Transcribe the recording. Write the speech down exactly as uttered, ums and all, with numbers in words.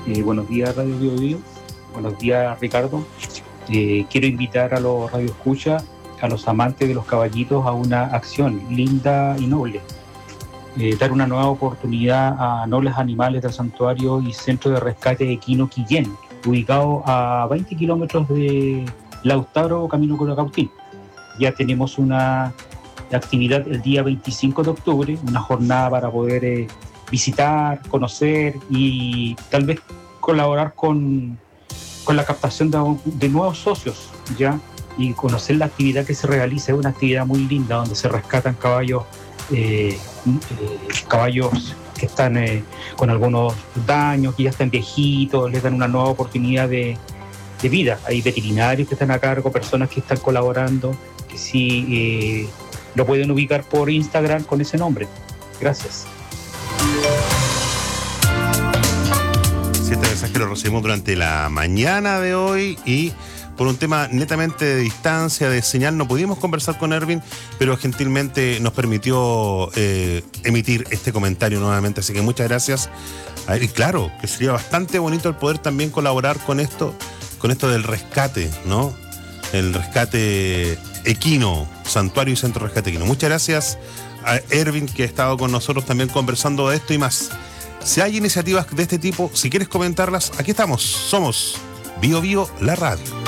Eh, buenos días, Radio Bio Bio. Buenos días, Ricardo. Eh, quiero invitar a los radioescuchas, a los amantes de los caballitos, a una acción linda y noble. Eh, dar una nueva oportunidad a nobles animales del santuario y centro de rescate equino Quillén, ubicado a veinte kilómetros de Lautaro, camino Curacautín. Ya tenemos una actividad el día veinticinco de octubre, una jornada para poder eh, visitar, conocer y tal vez colaborar con, con la captación de, de nuevos socios, ¿ya? Y conocer la actividad que se realiza. Es una actividad muy linda donde se rescatan caballos, eh, eh, caballos que están eh, con algunos daños, que ya están viejitos, les dan una nueva oportunidad de, de vida. Hay veterinarios que están a cargo, personas que están colaborando, que sí eh, lo pueden ubicar por Instagram con ese nombre. Gracias. Este mensaje lo recibimos durante la mañana de hoy y por un tema netamente de distancia, de señal, no pudimos conversar con Ervin, pero gentilmente nos permitió eh, emitir este comentario nuevamente. Así que muchas gracias. Y claro, que sería bastante bonito el poder también colaborar con esto, con esto del rescate, ¿no? El rescate equino, santuario y centro de rescate equino. Muchas gracias a Ervin, que ha estado con nosotros también conversando de esto y más. Si hay iniciativas de este tipo, si quieres comentarlas, aquí estamos. Somos Bio Bio, la radio.